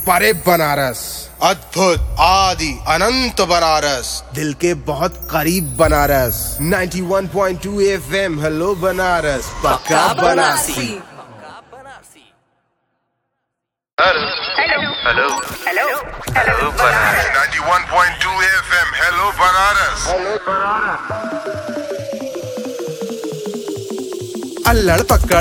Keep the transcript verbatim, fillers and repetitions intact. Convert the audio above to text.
परे बनारस, अद्भुत आदि अनंत बनारस, दिल के बहुत करीब बनारस। नाइंटी वन point two F M hello Banaras, पक्का Banarasi. Hello hello hello hello Banaras. Ninety वन point two F M hello Banaras. अल्लड़ पकड़